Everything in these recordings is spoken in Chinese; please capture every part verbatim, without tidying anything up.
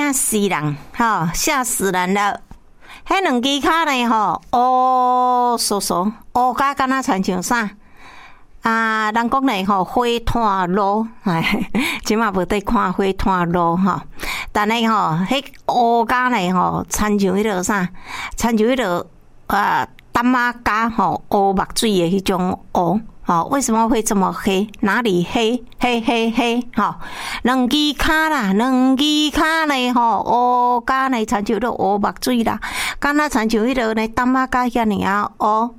吓死人，吼，吓死人了。迄两支脚呢，吼，乌缩缩，乌甲敢若亲像啥？啊，人讲呢，吼，火炭路，哎，即马无得看火炭路吼。但呢，吼，迄乌甲呢，吼，亲像迄落啥？亲像迄落啊，淡仔甲吼，乌目水的迄种乌。哦，为什么会这么黑？哪里黑？黑黑黑！吼，两支脚啦，两支脚呢？吼，乌甲呢，亲像迄乌目水啦，敢若亲像迄落呢，淡仔甲遐尔啊乌。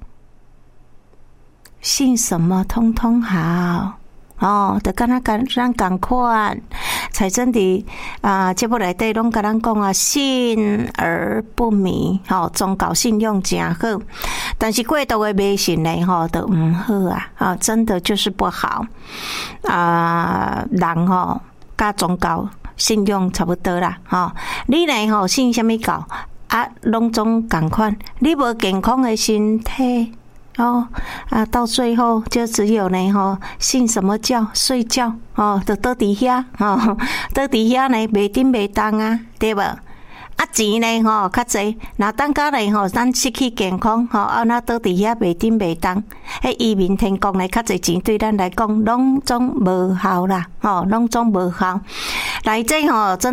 姓什么通通好哦，就敢若咱咱共款。彩真伫啊，节目内底拢甲咱讲啊，信而不迷，吼、哦，宗教信用真好，但是过度的迷信呢，吼、哦，都唔好啊，啊，真的就是不好啊，人吼、哦，甲宗教信用差不多啦，吼、哦，你呢吼、哦、信什么教啊，拢总共款，你无健康的身体。哦啊，到最后就只有呢吼，信什么教睡觉哦，就倒伫遐哦，倒伫遐呢，袂顶袂当啊，对无？啊钱呢吼较济，若等甲呢吼，咱失去健康吼，啊那倒伫遐袂顶袂当，迄移民天国呢较济钱对咱来讲，拢总无效啦，吼，拢总无效。来这吼真。